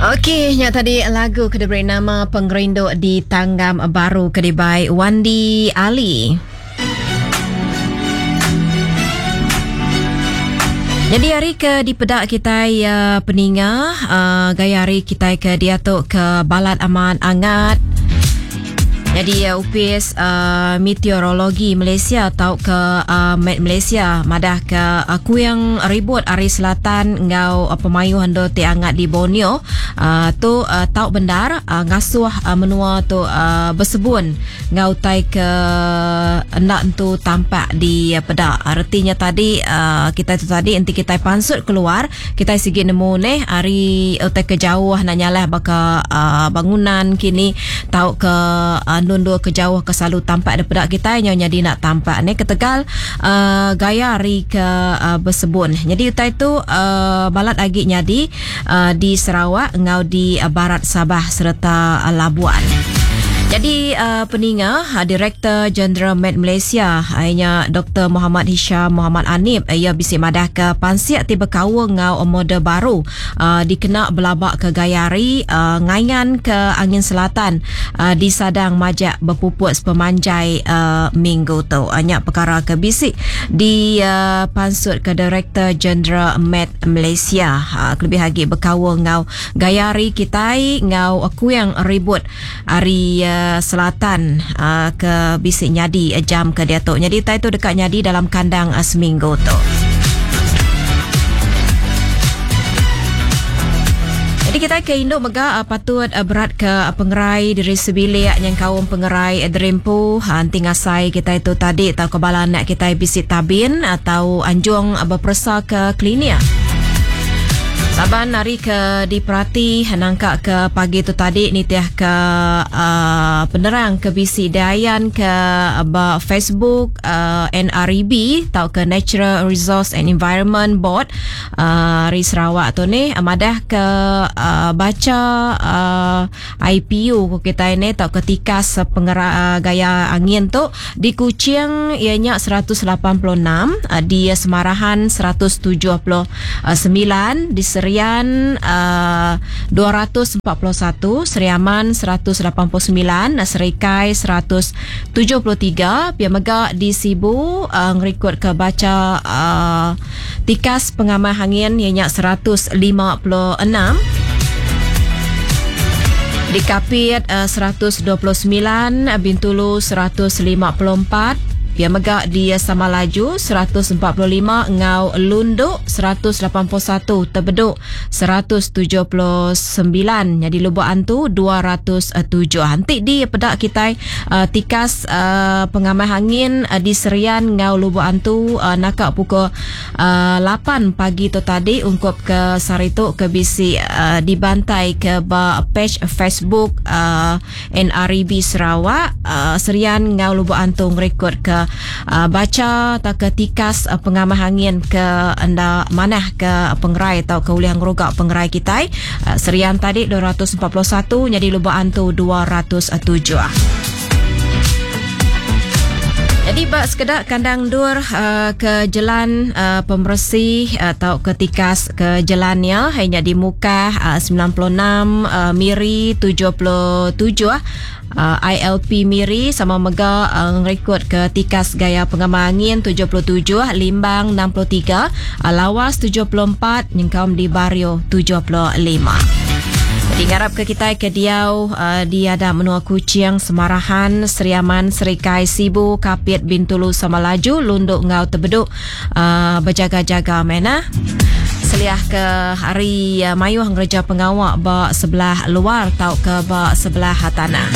Okey, nya tadi lagu kedai beri nama Pengerinduk di Tanggam Baru kedai Wandi Ali. Jadi hari ke di pedak kita peninga gaya hari kita ke diatuk ke Balad Aman Angat. Jadi UPS Meteorologi Malaysia atau ke Met Malaysia madah ke kuyang ribut Ari Selatan ngau pemayu hando ti angat di Borneo tu tau bendar ngasuh menua tu bersebun ngau tai ke hendak tu tampak di pedak. Artinya tadi kita tu tadi enti kita pansut keluar kita sigi nemu neh ari utai ke jauh nak nyalah baka bangunan kini tau ke nundur ke jauh ke selalu tampak daripada kita nyonya di nak tampak ni ketegal gaya hari ke bersebun. Jadi utai tu balat agi nyadi di Sarawak ngau di barat Sabah serta Labuan. Jadi peninga Direktur Jeneral Met Malaysia ianya Dr. Muhammad Hisham Muhammad Anib ia bisi madah ke pansiak tiba kawa ngau model baru dikena belabak ke gayari ngayan ke angin selatan di Sadang Majak berpuput sepemanjai minggu tu. Banyak perkara ke bisik di pansut ke Direktur Jeneral Met Malaysia lebih lagi berkawa ngau gayari kitai ngau aku yang ribut hari selatan ke bisik nyadi jam ke dia tu. Jadi tai tu dekat nyadi dalam kandang seminggu tu. Jadi kita ke induk mega patut berat ke pengerai diri sebilik yang kaum pengerai Dreampo anti ngasai kita itu tadi atau kebalan nak kita bisik tabin atau anjung berpersa ke klinik. Saban hari ke diperhati nangkak ke pagi tu tadi ni tiah ke penerang ke bisi dayan ke Facebook NREB tau ke Natural Resource and Environment Board Ri Sarawak tu ni madah ke baca IPU kita ini tau ketikas pengerak gaya angin tu di Kuching ianya 186 di Semarahan 179 di Serian 241, Seriaman 189, Serikai 173, Pia Mega di Sibu ngerikut ke baca tikas pengamai angin ianya 156. Di Kapit 129, Bintulu 154, Pia Mega di Samalaju 145, Ngau Lunduk 181, Tebeduk 179, jadi Lubuk Antu 207. Hantik di pedak kita tikas pengamai angin di Serian Ngau Lubuk Antu nakak pukul 8 pagi tu tadi ungkup ke Sarituk ke bisi dibantai ke page Facebook NREB Sarawak Serian Ngau Lubuk Antu ngerekod ke baca atau ke tikas pengamai angin ke anda manah ke pengerai atau ke uliang rogak pengerai kita Serian tadi 241 jadi Lubuk Antu 207. Jadi bak sekedar kandang dur ke jalan pembersih atau ke tikas ke jalannya hanya di muka 96 Miri 77 ILP Miri sama Mega ngerekod ke tikas gaya pengamai angin 77, Limbang 63, Lawas 74, Nyengkaum di Bario 75. Jadi ngarap ke kita ke Diau di ada menua Kuching, Semarahan, Seriaman, Serikai, Sibu, Kapit, Bintulu, Samalaju, Lunduk, Ngau, Tebeduk berjaga-jaga mena. Seliah ke hari mayuh ngereja pengawak bak sebelah luar tau ke bak sebelah tanah.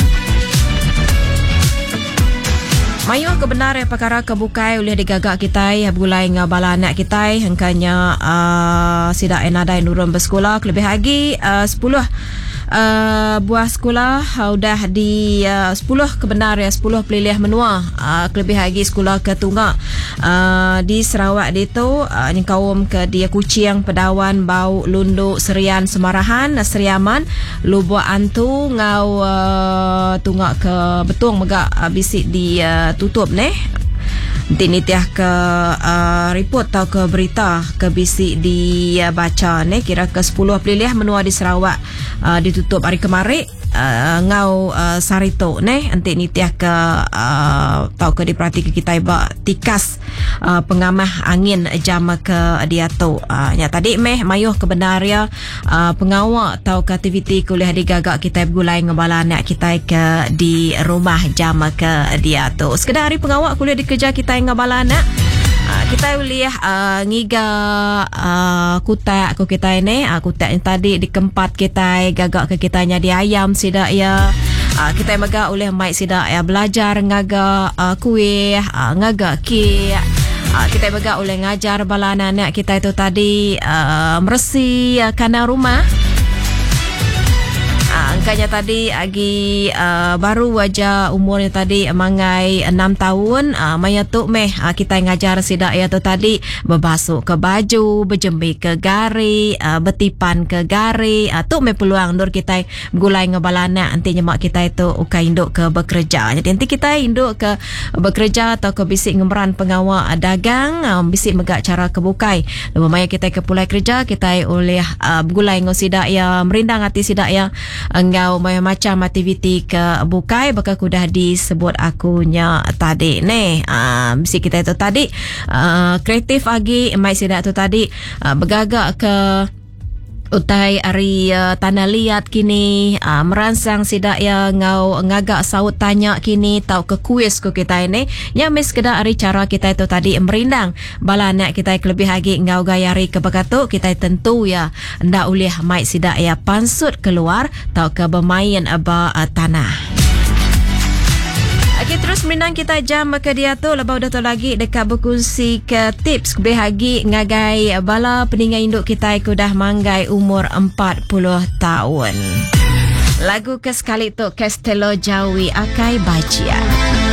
Mayuh kebenar perkara kebukai oleh digagak kita bulai ngabala anak kita hengkanya sidak enadai nurun bersekolah lebih lagi 10 buah sekolah udah di 10 kebenar ya 10 pelilih menua lebih lagi sekolah ke Tunggak di Sarawak itu ni kaum ke dia Kuching, Pedawan, Bau, Lunduk, Serian, Semarahan, Seriaman, Lubuk Antu, Ngau Tunggak ke Betung megak bisik di tutup neh nitiah ke report atau ke berita ke bisik dibaca ni kira ke 10 April menua di Sarawak ditutup hari kemarin ngau sarito ne antik nitiah ke tau ke diperhati ke kita iba tikas pengamah angin jam ke dia tu nya tadi meh mayuh kebenaria pengawak tau ke aktiviti kuliah digagak kita bergulai ngebalan nak kita ke di rumah jam ke dia tu sekedar hari pengawak kuliah dikerja kita ngebalan nak kita boleh ngiga kutak ku kita ini kutak yang tadi di kempat kita gagak ke kitanya di ayam sidak ya kita maga oleh mai sidak ya belajar ngaga kuih ngaga ki kita maga oleh ngajar balana anak kita itu tadi meresih kandang rumah. Angkanya tadi agi baru wajah umurnya tadi mangai 6 tahun maya tu meh kita ngajar sidak ya tu tadi berbasuh ke baju berjembi ke gari betipan ke gari tu meh peluang nur kita gulai ngebalana antinya mak kita itu ukai induk ke bekerja jadi nanti kita induk ke bekerja atau ke bisik ngemeran pengawal dagang bisik megak cara kebukai lepas maya kita ke pulai kerja kita oleh gulai ngosidak ya merindang hati sidak ya engau macam aktiviti ke bukai bakal kudah disebut akunya tadi ni mesti kita itu tadi kreatif lagi mai sidak tu tadi bergagak ke utai hari tanah liat kini merangsang sidak ya ngau ngagak saut tanya kini tau ke kuis ku kita ini ya mes kedak hari cara kita itu tadi merindang bala nak kita lebih lagi ngau gayari ke bekatu kita tentu ya ndak ulih mai sidak ya pansut keluar tau ke bermain aba tanah. Okay, terus menang kita jam ke dia tu lepas dah tu lagi dekat berkongsi ke tips behagi ngagai bala peningai induk kita dah manggai umur 40 tahun. Lagu ke sekali tu Castello Jawi Akai Bajia.